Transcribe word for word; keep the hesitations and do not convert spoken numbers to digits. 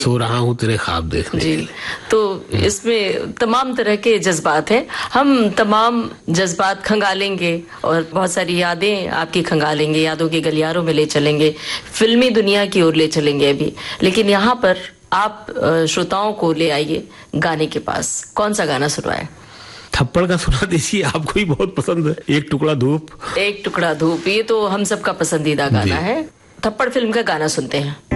सो रहा हूँ तेरे ख्वाब देखने जी। तो इसमें तमाम तरह के जज्बात हैं, हम तमाम जज्बात खंगालेंगे और बहुत सारी यादें आपकी खंगालेंगे, यादों के गलियारों में ले चलेंगे, फिल्मी दुनिया की ओर ले चलेंगे अभी। लेकिन यहाँ पर आप श्रोताओं को ले आइए गाने के पास। कौन सा गाना सुनवाए? थप्पड़ का सुना दीजिए, आपको ही बहुत पसंद है। एक टुकड़ा धूप। एक टुकड़ा धूप, ये तो हम सबका पसंदीदा गाना है। थप्पड़ फिल्म का गाना सुनते हैं।